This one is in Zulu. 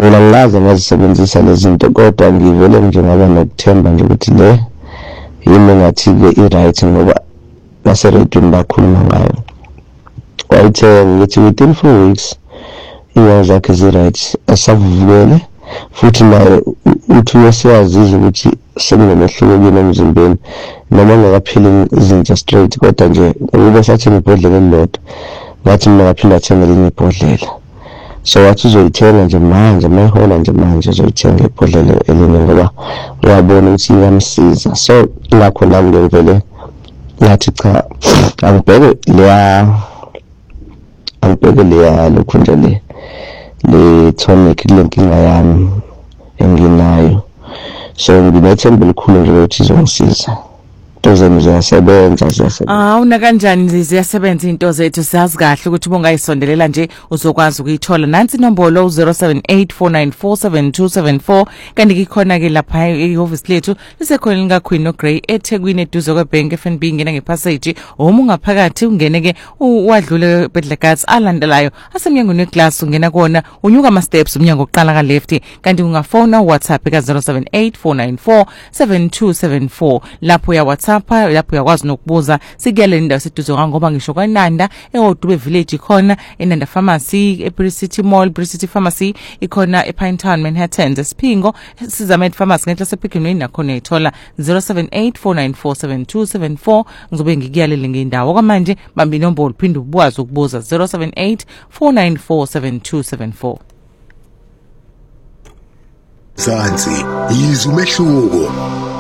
Mina ngaze ngazisebenzisa lezi zinto kodwa ngivele nje ngaba nokuthemba nje ukuthi le yimi ngathi-ke i-right ngoba baseredweni bakhuluma ngayo. Wayithe ngithi within 4 weeks inyawo zakhe zi-right, asavukele futhi naye uthi uyasiyazizwa ukuthi sekunemehluko emzimbeni noma ngakaphili izinto straight kodwa nje ube sathenga ibhodlela elilodwa ngathi mina ngaphinda athenga elinye ibhodlela. So wathi uzoyithenga nje manje mayihola nje manje uzoyithenga ibhodlela elinye ngoba uyabona ukuthi iyamsiza. So ngakho la ngivele ngathi cha angibheke leya lokhu nje le tonic kule nkinga yami enginayo. So nginethemba elikhulu nje ukuthi izongisiza. Into ziyasebenza. Una kanjani ziyasebenza into zethu, siyazi kahle ukuthi bongayisondelela nje uzokwazi ukuyithola. Nansi inombolo 0784947274 kanti kikhona ke lapha e-office lethu lisekhona lika Queen no Grey eThekwini eduze kweBank FNB. Ngena ngepassage uma ungaphakathi ungene ke wadlule bedlekats alandelayo asemnyangweni weclass ungena kona unyuka ama steps umnyango oqala ka left kanti ungafona WhatsApp ka 0784947274 lapho ya WhatsApp lapho uyakwazi nokubuza sikuyale ndawo seduze ngoba ngisho kwaNanda eOdube Village khona eNanda Pharmacy, ePri City Mall, Pri City Pharmacy ikhona ePinetown Manhattan, Siphingo Sizamed Pharmacy ngenhla sePickney nakhona uyithola 0784947274. Ngizobe ngikuyalele ngendawo kwamanje bamba inombolo phinde ubwazi ukubuza 0784947274. Zansi yizumehluko.